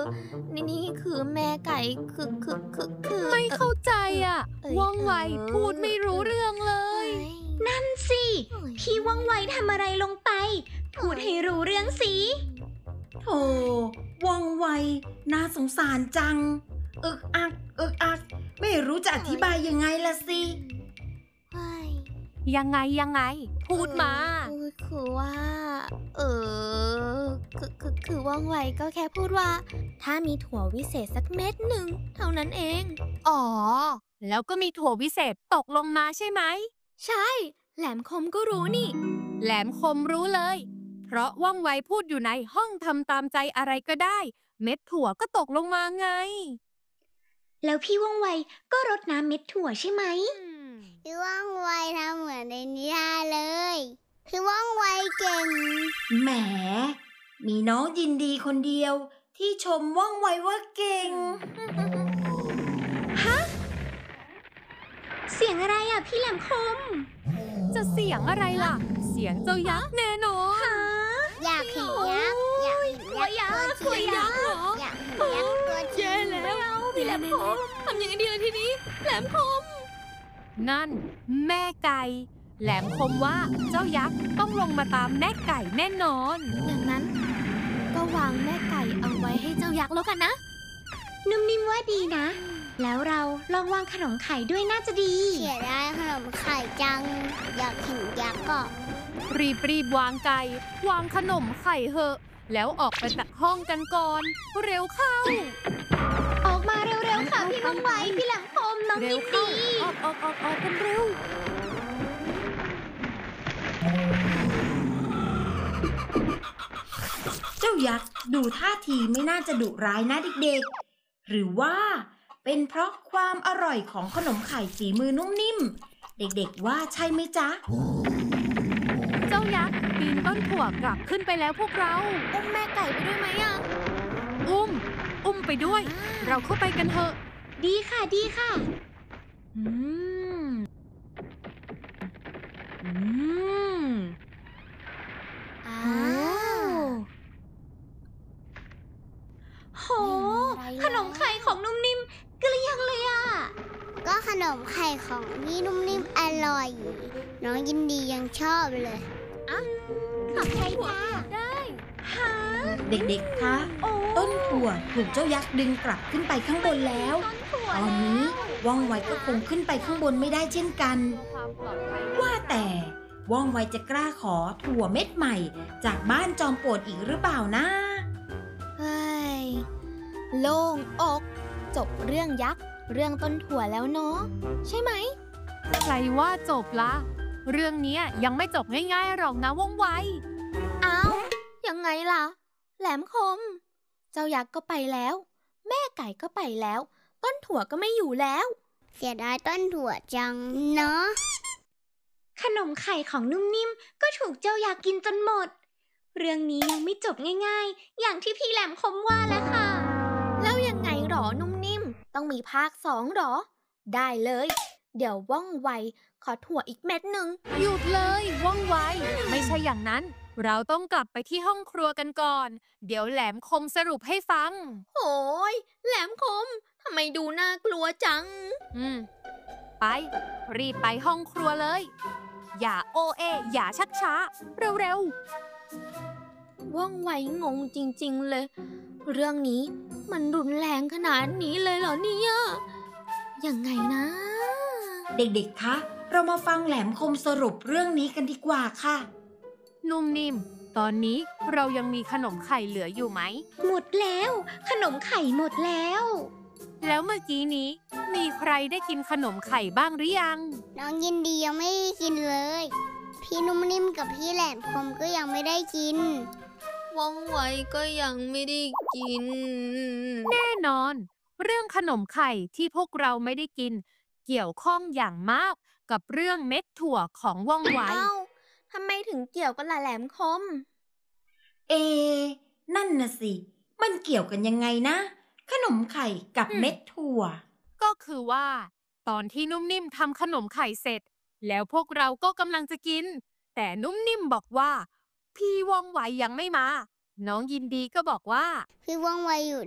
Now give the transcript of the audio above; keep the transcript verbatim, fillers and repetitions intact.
นี่นี่คือแม่ไก่คือคือคือคือไม่เข้าใจอ่ะว่องไวพูดไม่รู้เรื่องเลยนั่นสิพี่ว่องไวทำอะไรลงไปพูดให้รู้เรื่องสิโธ่ว่องไวน่าสงสารจังอึกอักอึกอักไม่รู้จะอธิบายยังไงล่ะสิยังไงยังไงพูดมาคือว่าเออคือคือคือว่องไวก็แค่พูดว่าถ้ามีถั่ววิเศษสักเม็ดหนึ่งเท่านั้นเองอ๋อแล้วก็มีถั่ววิเศษตกลงมาใช่ไหมใช่แหลมคมก็รู้นี่แหลมคมรู้เลยเพราะว่องไวพูดอยู่ในห้องทำตามใจอะไรก็ได้เม็ดถั่วก็ตกลงมาไงแล้วพี่ว่องไวก็รดน้ำเม็ดถั่วใช่ไหมพี่ว่องไวทำเหมือนในนิทานเลยพี่ว่องไวเก่งแหมมีน้องยินดีคนเดียวที่ชมว่องไวว่าเก่งฮะเสียงอะไรอ่ะพี่แหลมคมจะเสียงอะไรล่ะเสียงเจ้ายักษ์แน่นอนอยากเห็นยักษ์อยากเห็นยักษ์ตัวยักษ์เหรออยากเห็นยักษ์ตัวเจ๊แล้วพี่แหลมคมทำยังไงดีล่ะทีนี้แหลมคมนั่นแม่ไก่แหลมคมว่าเจ้ายักษ์ต้องลงมาตามแม่ไก่แน่นอนอย่างนั้นก็วางแม่ไก่เอาไว้ให้เจ้ายักษ์แล้วกันนะนุ่มนิ่มว่าดีนะแล้วเราลองวางขนมไข่ด้วยน่าจะดีเสียดายขนมไข่จังอยากเห็นยักษ์ก็รีบรีบวางไก่วางขนมไข่เหอะแล้วออกไปจากห้องกันก่อนเร็วเข้าออกมาเร็วๆค่ะพี่ว่องไวพี่แหลมคมน้องยินดีออกออกออกออกกันเร็วเจ้ายักษ์ดูท่าทีไม่น่าจะดุร้ายนะเด็กๆหรือว่าเป็นเพราะความอร่อยของขนมไข่ฝีมือนุ่มนิ่มเด็กๆว่าใช่ไหมจ๊ะเจ้ายักษ์ปีนต้นถั่วกลับขึ้นไปแล้วพวกเราอุ้มแม่ไก่ไปด้วยไหมอ่ะอุ้มอุ้มไปด้วยเราเข้าไปกันเถอะดีค่ะดีค่ะอืมอืมอ้าวโหขนมไข่ของนุ่มนิ่มเกลี้ยงเลยอ่ะก็ขนมไข่ของพี่นุ่มนิ่มอร่อยน้องยินดียังชอบเลยอ่ะขอบใจจ้าได้ฮะเด็กๆคะต้นถั่วถูกเจ้ายักษ์ดึงกลับขึ้นไปข้างบนแล้วตอนนี้ว่องไวก็คงขึ้นไปข้างบนไม่ได้เช่นกันว่าแต่ว่องไวจะกล้าขอถั่วเม็ดใหม่จากบ้านจอมปลวกอีกหรือเปล่านะเฮ้ยโล่งอกจบเรื่องยักษ์เรื่องต้นถั่วแล้วเนาะใช่ไหมใครว่าจบละเรื่องนี้ยังไม่จบง่ายๆหรอกนะว่องไวอ้าวยังไงล่ะแหลมคมเจ้ายักษ์ก็ไปแล้วแม่ไก่ก็ไปแล้วต้นถั่วก็ไม่อยู่แล้วเสียดายต้นถั่วจังเนาะขนมไข่ของนุ่มนิ่มก็ถูกเจ้ายักษ์กินจนหมดเรื่องนี้ยังไม่จบง่ายๆอย่างที่พี่แหลมคมว่าแล้วค่ะแล้วยังไงหรอนุ่มนิ่มต้องมีภาคสองหรอได้เลยเดี๋ยวว่องไวขอถั่วอีกเม็ดหนึ่งหยุดเลยว่องไวไม่ใช่อย่างนั้นเราต้องกลับไปที่ห้องครัวกันก่อนเดี๋ยวแหลมคมสรุปให้ฟังโอ้ยแหลมคมทำไมดูน่ากลัวจังอืมไปรีบไปห้องครัวเลยอย่าโอเออย่าชักช้าเร็วๆว่องไวงงจริงๆเลยเรื่องนี้มันรุนแรงขนาดนี้เลยเหรอเนี่ยยังไงนะเด็กๆคะเรามาฟังแหลมคมสรุปเรื่องนี้กันดีกว่าค่ะนุ่มนิ่มตอนนี้เรายังมีขนมไข่เหลืออยู่ไหมหมดแล้วขนมไข่หมดแล้วแล้วเมื่อกี้นี้มีใครได้กินขนมไข่บ้างหรือยังน้องยินดียังไม่ได้กินเลยพี่นุ่มนิ่มกับพี่แหลมคมก็ยังไม่ได้กินว่องไวก็ยังไม่ได้กินแน่นอนเรื่องขนมไข่ที่พวกเราไม่ได้กินเกี่ยวข้องอย่างมากกับเรื่องเม็ดถั่วของว่องไวทำไมถึงเกี่ยวกันล่ะแหลมคมเอนั่นน่ะสิมันเกี่ยวกันยังไงนะขนมไข่กับเม็ดถั่วก็คือว่าตอนที่นุ่มนิ่มทำขนมไข่เสร็จแล้วพวกเราก็กำลังจะกินแต่นุ่มนิ่มบอกว่าพี่ว่องไวยังไม่มาน้องยินดีก็บอกว่าพี่ว่องไวอยู่